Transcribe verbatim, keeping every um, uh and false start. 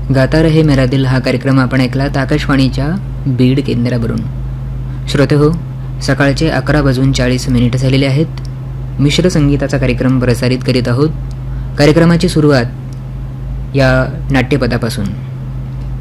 गाता रहे मेरा दिल हा कार्यक्रम आपण ऐकलात आकाशवाणीच्या बीड केंद्रावरून. श्रोते हो, सकाळचे अकरा वाजून चाळीस मिनिट झालेले आहेत. मिश्र संगीताचा कार्यक्रम प्रसारित करीत आहोत. कार्यक्रमाची सुरुवात या नाट्यपदापासून.